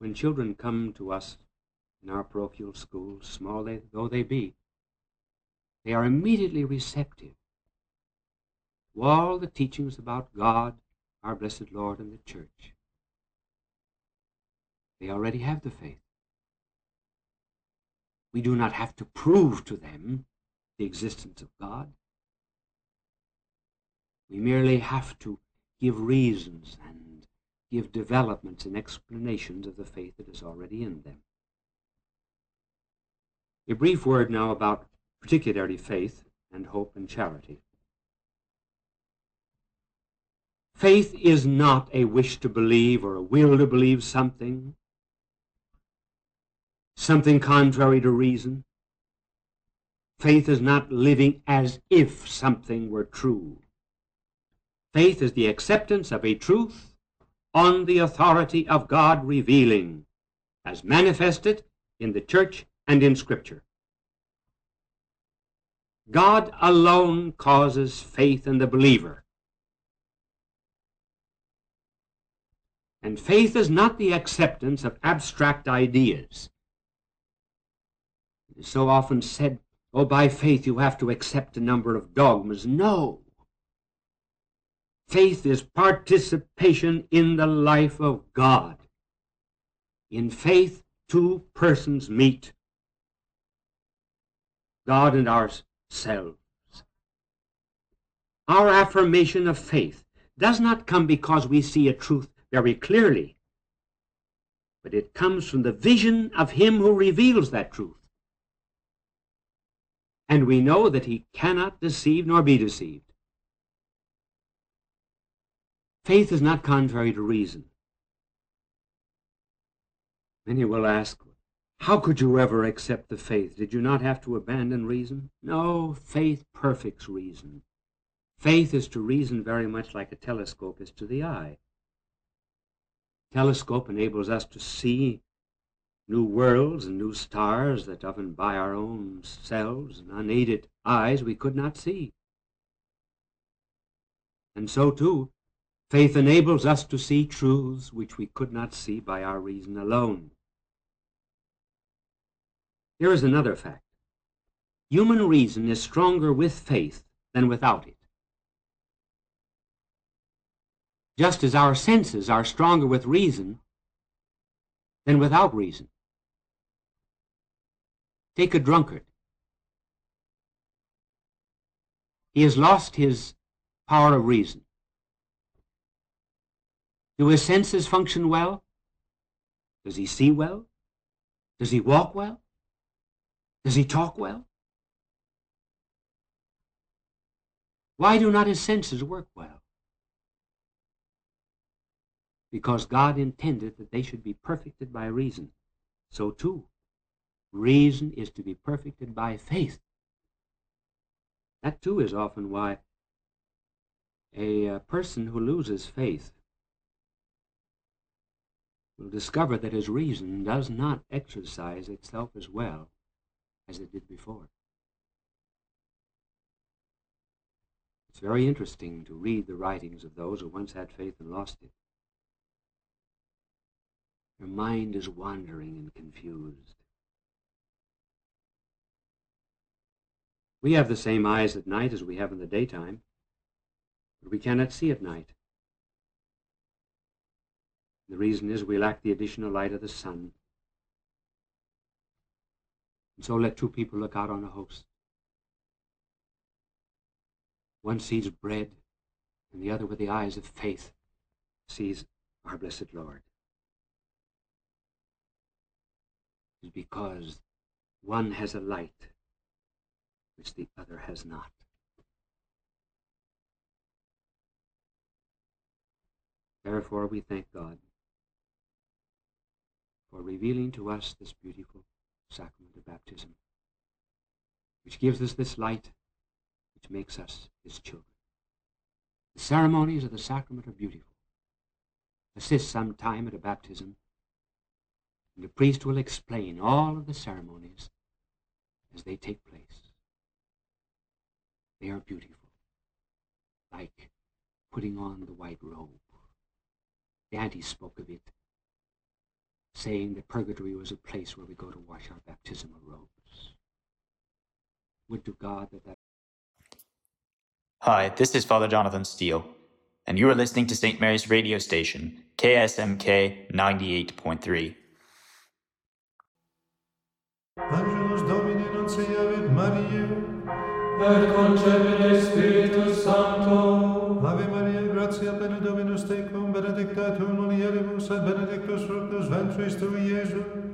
When children come to us in our parochial schools, small though they be, they are immediately receptive to all the teachings about God, our blessed Lord, and the church. They already have the faith. We do not have to prove to them the existence of God. We merely have to give reasons and give developments and explanations of the faith that is already in them. A brief word now about particularly faith and hope and charity. Faith is not a wish to believe or a will to believe something contrary to reason. Faith is not living as if something were true. Faith is the acceptance of a truth on the authority of God revealing, as manifested in the church and in Scripture. God alone causes faith in the believer. And faith is not the acceptance of abstract ideas. It is so often said, oh, by faith you have to accept a number of dogmas. No. Faith is participation in the life of God. In faith, two persons meet, God and ourselves. Our affirmation of faith does not come because we see a truth very clearly, but it comes from the vision of Him who reveals that truth. And we know that He cannot deceive nor be deceived. Faith is not contrary to reason. Many will ask, how could you ever accept the faith? Did you not have to abandon reason? No, faith perfects reason. Faith is to reason very much like a telescope is to the eye. Telescope enables us to see new worlds and new stars that often by our own selves and unaided eyes we could not see. And so too, faith enables us to see truths which we could not see by our reason alone. Here is another fact. Human reason is stronger with faith than without it. Just as our senses are stronger with reason than without reason. Take a drunkard. He has lost his power of reason. Do his senses function well? Does he see well? Does he walk well? Does he talk well? Why do not his senses work well? Because God intended that they should be perfected by reason. So too, reason is to be perfected by faith. That too is often why a person who loses faith will discover that his reason does not exercise itself as well as it did before. It's very interesting to read the writings of those who once had faith and lost it. Their mind is wandering and confused. We have the same eyes at night as we have in the daytime, but we cannot see at night. The reason is we lack the additional light of the sun. And so let two people look out on a host. One sees bread, and the other with the eyes of faith sees our blessed Lord. It is because one has a light which the other has not. Therefore we thank God for revealing to us this beautiful sacrament of baptism, which gives us this light, which makes us His children. The ceremonies of the sacrament are beautiful. Assist some time at a baptism, and the priest will explain all of the ceremonies as they take place. They are beautiful, like putting on the white robe. Dante spoke of it, saying that purgatory was a place where we go to wash our baptismal robes. Would to God that Hi, this is Father Jonathan Steele, and you are listening to St. Mary's radio station, KSMK 98.3. Angelus Domini nunciavit Mariae, et concepit Spiritus Sancto. Ave Maria, gratia plena Dominus tecum, benedicta tu in mulieribus, et benedictus fructus ventris tui, Iesus.